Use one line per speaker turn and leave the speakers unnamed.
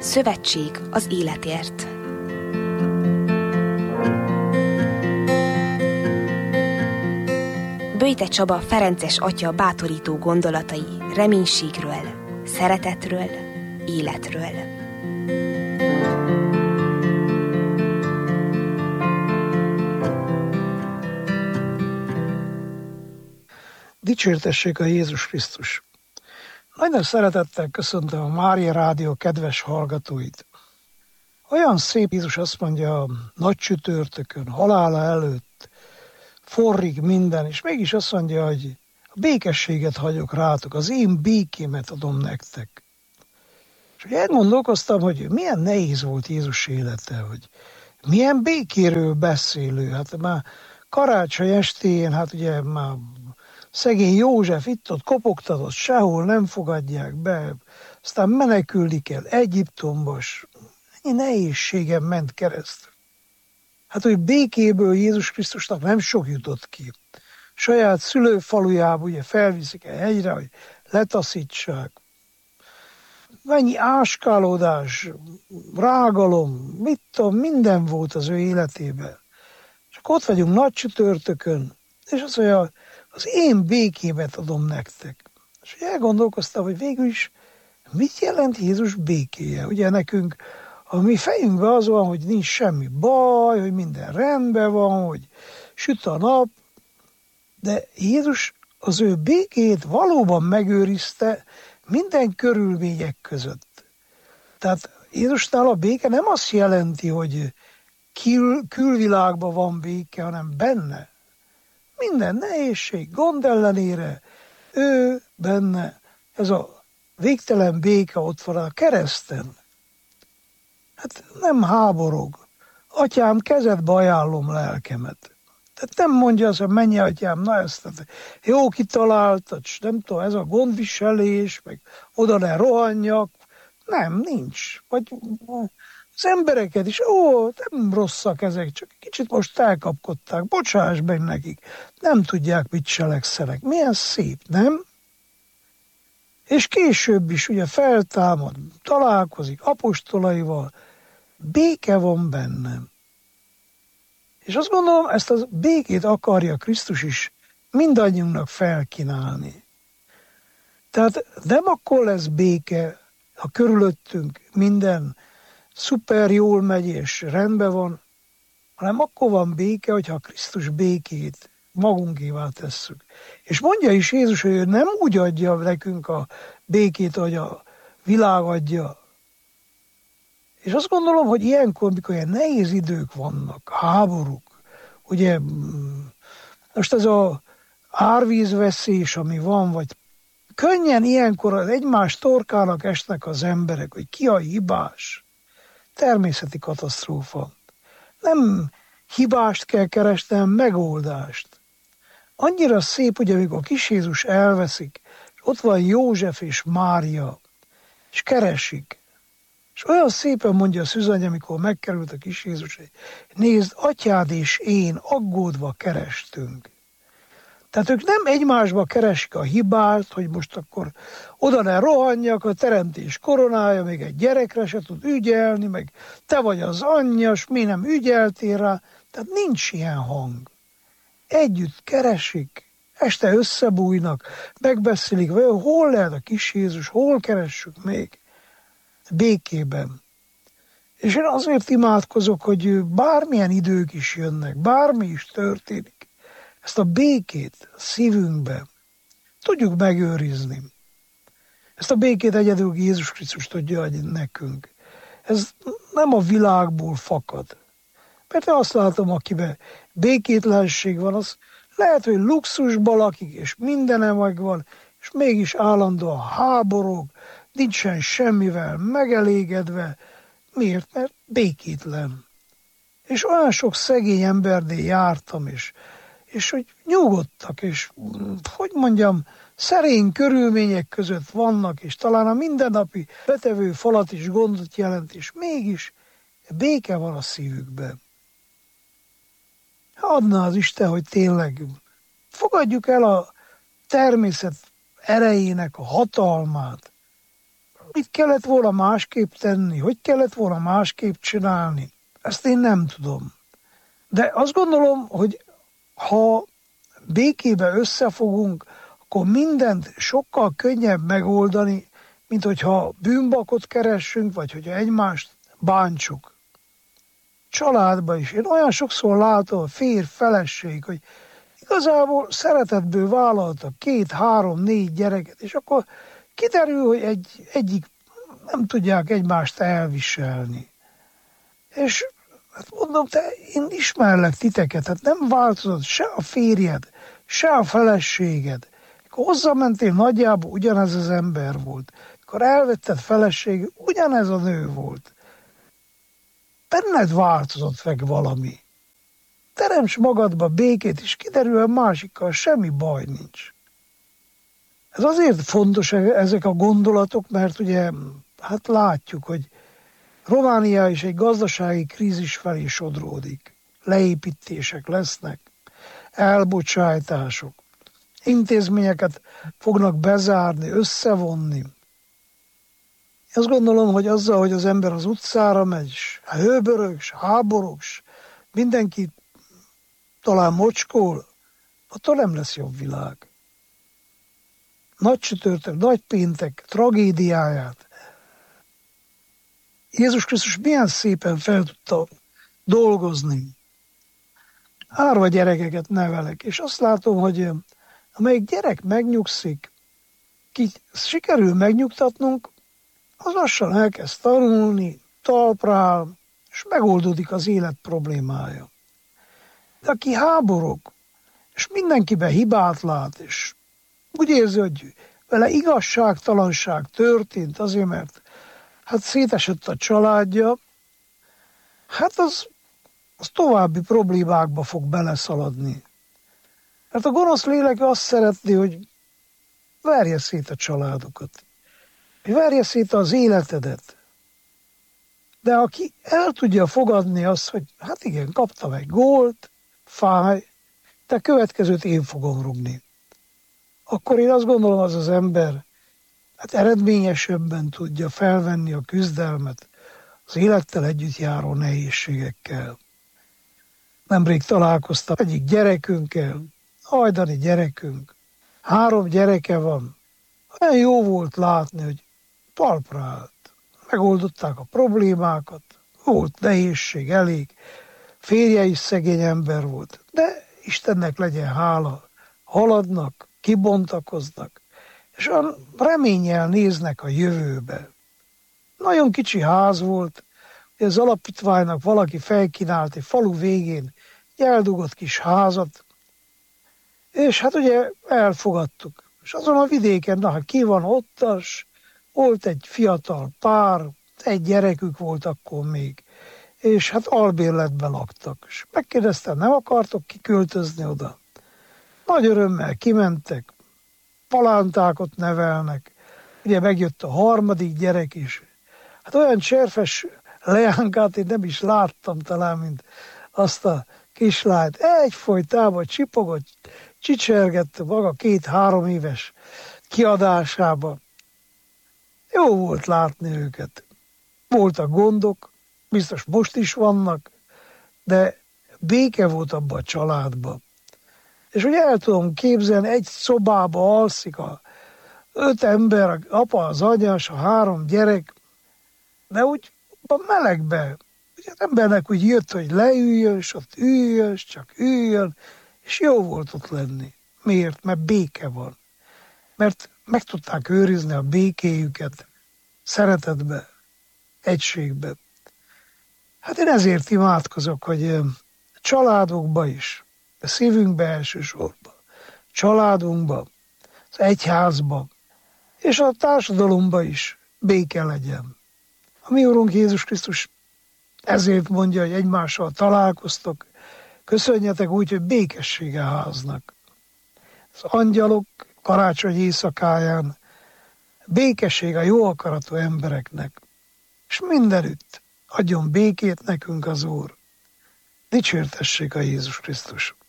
Szövetség az életért. Böjte Csaba ferences atya bátorító gondolatai reménységről, szeretetről, életről.
Dicsértessék a Jézus Krisztus! Nagyon szeretettel köszöntöm a Mária Rádió kedves hallgatóit. Olyan szép, Jézus azt mondja a nagy csütörtökön, halála előtt, forrig minden, és mégis azt mondja, hogy a békességet hagyok rátok, az én békémet adom nektek. És ugye elgondolkoztam, hogy milyen nehéz volt Jézus élete, hogy milyen békéről beszélő. Hát már karácsony estén, hát ugye már szegény József itt-ott kopogtatott, sehol nem fogadják be, aztán menekülni kell Egyiptomba, ennyi nehézségen ment keresztül. Hát, hogy békéből Jézus Krisztusnak nem sok jutott ki. Saját szülőfalujába ugye felviszik egy hegyre, hogy letaszítsák. Mennyi áskálódás, rágalom, mit tudom, minden volt az ő életében. Csak ott vagyunk nagy csütörtökön, és azt mondja, az én békémet adom nektek. És elgondolkoztam, hogy végül is mit jelent Jézus békéje. Ugye nekünk a mi fejünkben az van, hogy nincs semmi baj, hogy minden rendben van, hogy süt a nap, de Jézus az ő békét valóban megőrizte minden körülmények között. Tehát Jézusnál a béke nem azt jelenti, hogy külvilágban van béke, hanem benne. Minden nehézség, gond ellenére, ő benne, ez a végtelen béke ott van a kereszten. Hát nem háborog. Atyám, kezedbe ajánlom lelkemet. Tehát nem mondja azt, hogy menj, atyám, na ezt jó kitaláltad, nem tudom, ez a gondviselés, meg oda ne rohanjak. Nem, nincs. Vagy az embereket is, nem rosszak ezek, csak kicsit most elkapkodták, bocsáss meg nekik. Nem tudják, mit cselekszenek. Milyen szép, nem? És később is ugye feltámad, találkozik apostolaival, béke van bennem. És azt gondolom, ezt a békét akarja Krisztus is mindannyiunknak felkínálni. Tehát nem akkor lesz béke, ha körülöttünk minden szuper jól megy és rendben van, hanem akkor van béke, hogyha Krisztus békét magunkévá tesszük. És mondja is Jézus, hogy ő nem úgy adja nekünk a békét, ahogy a világ adja. És azt gondolom, hogy ilyenkor, mikor ilyen nehéz idők vannak, háborúk, ugye most ez az árvízveszés, ami van, vagy könnyen ilyenkor az egymás torkának esnek az emberek, hogy ki a hibás. Természeti katasztrófa. Nem hibást kell keresni, hanem megoldást. Annyira szép, hogy amikor kis Jézus elveszik, és ott van József és Mária, és keresik. És olyan szépen mondja a szűzany, amikor megkerült a kis Jézus, hogy nézd, atyád és én aggódva kerestünk. Tehát ők nem egymásba keresik a hibát, hogy most akkor oda ne rohanjak, a teremtés koronája, még egy gyerekre se tud ügyelni, meg te vagy az anyja, s mi nem ügyeltél rá. Tehát nincs ilyen hang. Együtt keresik, este összebújnak, megbeszélik, hol lehet a kis Jézus, hol keressük még békében. És én azért imádkozok, hogy bármilyen idők is jönnek, bármi is történik, ezt a békét a szívünkbe tudjuk megőrizni. Ezt a békét egyedül Jézus Krisztus tudja adni nekünk. Ez nem a világból fakad. Mert azt látom, akiben békétlenség van, az lehet, hogy luxusban lakik, és mindene megvan, és mégis állandóan háborog, nincsen semmivel megelégedve. Miért? Mert békétlen. És olyan sok szegény embernél jártam, és hogy nyugodtak, és hogy mondjam, szerény körülmények között vannak, és talán a mindennapi betevő falat is gondot jelent, és mégis béke van a szívükben. Adna az Isten, hogy tényleg fogadjuk el a természet erejének a hatalmát. mit kellett volna másképp tenni, hogy kellett volna másképp csinálni, ezt én nem tudom. De azt gondolom, hogy ha békébe összefogunk, akkor mindent sokkal könnyebb megoldani, mint hogyha bűnbakot keressünk, vagy hogyha egymást bántsuk. Családban is. Én olyan sokszor látom a férj, feleség, hogy igazából szeretetből vállaltak 2, 3, 4 gyereket, és akkor kiderül, hogy egyik nem tudják egymást elviselni. És hát mondom, én ismerlek titeket, hát nem változott se a férjed, se a feleséged. Akkor hozzamentél, nagyjából ugyanez az ember volt. Akkor elvetted feleséged, ugyanez a nő volt. Benned változott meg valami. Teremts magadba békét, és kiderül, a másikkal semmi baj nincs. Ez azért fontos ezek a gondolatok, mert ugye hát látjuk, hogy Románia is egy gazdasági krízis felé sodródik. Leépítések lesznek, elbocsátások, intézményeket fognak bezárni, összevonni. Azt gondolom, hogy azzal, hogy az ember az utcára megy, hőbörög, háborog, mindenki talán mocskol, attól nem lesz jobb világ. Nagy csütörtök, nagy péntek tragédiáját Jézus Krisztus milyen szépen fel tudta dolgozni. 3 gyerekeket nevelek, és azt látom, hogy amelyik gyerek megnyugszik, ki sikerül megnyugtatnunk, az lassan elkezd tanulni, talpra áll, és megoldódik az élet problémája. De aki háborog, és mindenkiben hibát lát, és úgy érzi, hogy vele igazságtalanság történt azért, mert hát szétesett a családja, hát az további problémákba fog beleszaladni. Mert a gonosz lélek azt szeretné, hogy verje szét a családokat, hogy verje szét az életedet. De aki el tudja fogadni azt, hogy hát igen, kaptam egy gólt, fáj, de következőt én fogom rúgni. Akkor én azt gondolom, az ember hát eredményesebben tudja felvenni a küzdelmet az élettel együtt járó nehézségekkel. Nemrég találkoztam egyik gyerekünkkel, hajdani gyerekünk. 3 gyereke van. Olyan jó volt látni, hogy talpra állt. Megoldották a problémákat, volt nehézség elég, férje is szegény ember volt, de Istennek legyen hála, haladnak, kibontakoznak, és olyan reménnyel néznek a jövőbe. Nagyon kicsi ház volt, hogy az alapítványnak valaki felkínált egy falu végén egy eldugott kis házat, és hát ugye elfogadtuk. És azon a vidéken, na, ki van ottas, volt egy fiatal pár, 1 gyerekük volt akkor még, és hát albérletben laktak. És megkérdeztem, nem akartok kiköltözni oda? Nagy örömmel kimentek, palántákot nevelnek, ugye megjött a 3. gyerek is. Hát olyan cserfes leánkát én nem is láttam talán, mint azt a kislányt. Egyfolytában csipogott, csicsergett maga 2-3 éves kiadásába. Jó volt látni őket. Voltak gondok, biztos most is vannak, de béke volt abban a családban. És ugye el tudom képzelni, egy szobába alszik 5 ember, az apa, az anya, a 3 gyerek, de úgy a melegbe. Ugye az embernek úgy jött, hogy leüljön, és ott üljön, és csak üljön, és jó volt ott lenni. Miért? Mert béke van. Mert meg tudták őrizni a békéjüket szeretetbe, egységbe. Hát én ezért imádkozok, hogy a családokba is, a szívünkbe elsősorban, családunkba, az egyházba, és a társadalomba is béke legyen. A mi Urunk Jézus Krisztus ezért mondja, hogy egymással találkoztok, köszönjetek úgy, hogy békessége háznak. Az angyalok karácsony éjszakáján békesség a jó akaratú embereknek, és mindenütt adjon békét nekünk az Úr. Dicsértessék a Jézus Krisztus!